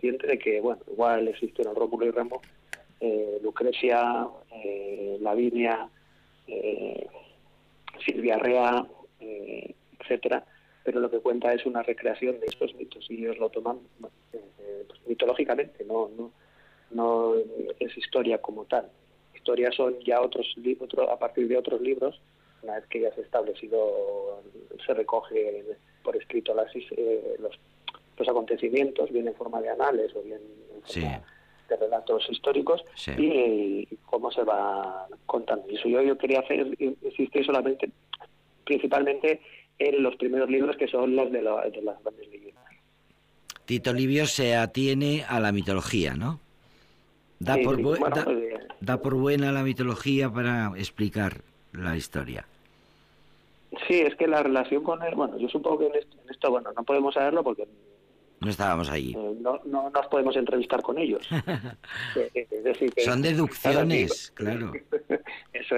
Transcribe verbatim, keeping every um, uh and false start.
consciente de que, bueno, igual existieron Rómulo y Remo, eh, Lucrecia, eh, Lavinia, eh, Silvia Rea, eh, etcétera, pero lo que cuenta es una recreación de estos mitos y ellos lo toman eh, pues, mitológicamente, no, no, no es historia como tal. Historias son ya otros libros, a partir de otros libros, una vez que ya se ha establecido, se recoge por escrito las, eh, los, los acontecimientos, bien en forma de anales o bien en forma Sí. de relatos históricos, Sí. y, y cómo se va contando. Y eso yo, yo quería hacer, insistir solamente, principalmente en los primeros libros, que son los de, la, de las grandes leyendas. Tito Livio se atiene a la mitología, ¿no? Da, Sí, por, sí, bu- bueno, da, eh, da por buena la mitología para explicar la historia. sí, es que la relación con él, bueno, yo supongo que en esto, en esto bueno, no podemos saberlo porque No estábamos allí. eh, no, no nos podemos entrevistar con ellos. Eh, eh, es decir, que, Son claro, aquí, deducciones, claro.